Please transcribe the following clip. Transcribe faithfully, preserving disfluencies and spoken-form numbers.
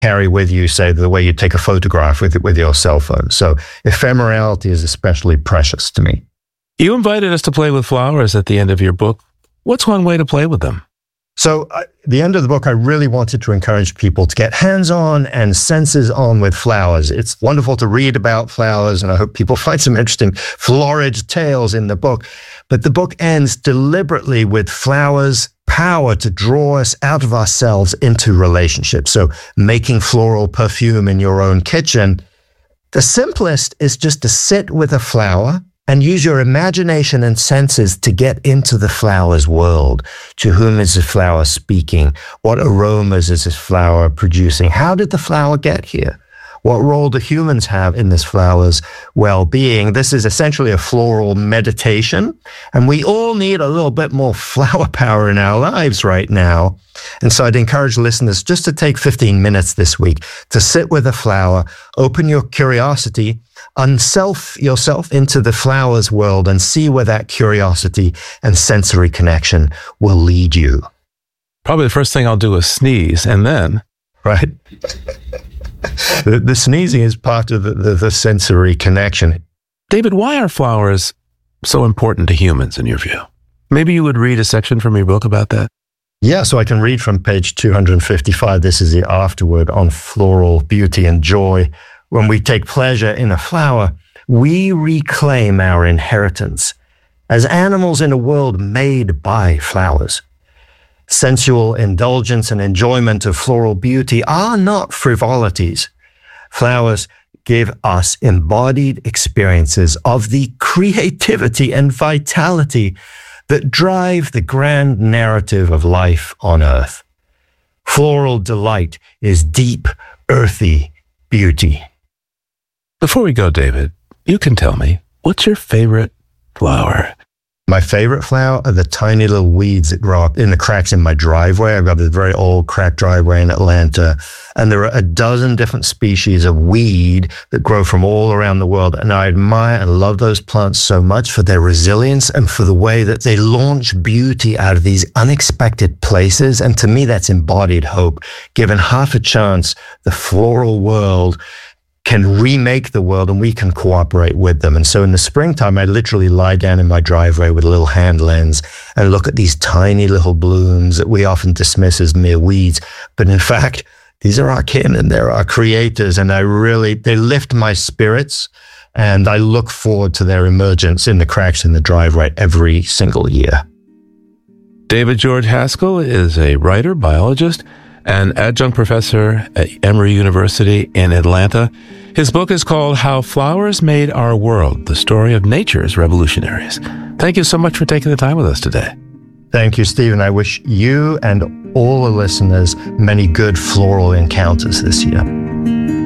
carry with you, say, the way you take a photograph with with your cell phone. So ephemerality is especially precious to me. You invited us to play with flowers at the end of your book. What's one way to play with them? So at the end of the book, I really wanted to encourage people to get hands-on and senses-on with flowers. It's wonderful to read about flowers, and I hope people find some interesting florid tales in the book. But the book ends deliberately with flowers' power to draw us out of ourselves into relationships. So making floral perfume in your own kitchen. The simplest is just to sit with a flower and use your imagination and senses to get into the flower's world. To whom is the flower speaking? What aromas is this flower producing? How did the flower get here? What role do humans have in this flower's well-being? This is essentially a floral meditation, and we all need a little bit more flower power in our lives right now. And so I'd encourage listeners just to take fifteen minutes this week to sit with a flower, open your curiosity, unself yourself into the flower's world, and see where that curiosity and sensory connection will lead you. Probably the first thing I'll do is sneeze, and then... Right? The, the sneezing is part of the, the, the sensory connection. David, why are flowers so important to humans in your view? Maybe you would read a section from your book about that? Yeah, so I can read from page two hundred fifty-five. This is the afterword on floral beauty and joy. When we take pleasure in a flower, we reclaim our inheritance as animals in a world made by flowers. Sensual indulgence and enjoyment of floral beauty are not frivolities. Flowers give us embodied experiences of the creativity and vitality that drive the grand narrative of life on earth. Floral delight is deep, earthy beauty. Before we go, David, you can tell me, what's your favorite flower? My favorite flower are the tiny little weeds that grow up in the cracks in my driveway. I've got a very old cracked driveway in Atlanta, and there are a dozen different species of weed that grow from all around the world. And I admire and love those plants so much for their resilience and for the way that they launch beauty out of these unexpected places. And to me, that's embodied hope. Given half a chance, the floral world can remake the world, and we can cooperate with them. And so in the springtime, I literally lie down in my driveway with a little hand lens and look at these tiny little blooms that we often dismiss as mere weeds. But in fact, these are our kin and they're our creators. And I really, they lift my spirits, and I look forward to their emergence in the cracks in the driveway every single year. David George Haskell is a writer, biologist, and adjunct professor at Emory University in Atlanta. His book is called How Flowers Made Our World, the Story of Nature's Revolutionaries. Thank you so much for taking the time with us today. Thank you, Stephen. I wish you and all the listeners many good floral encounters this year.